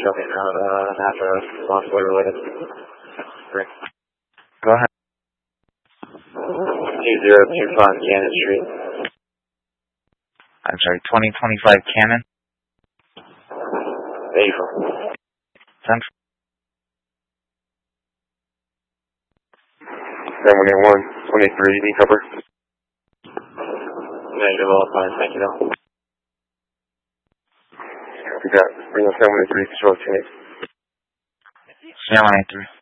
something not responsible related. Great. Go ahead. 2025 Cannon Street. I'm sorry, 2025 Cannon? April. 10. 711, 23, D cover. Negative, all fine, thank you, though. We got Reno 713, control 10. 793.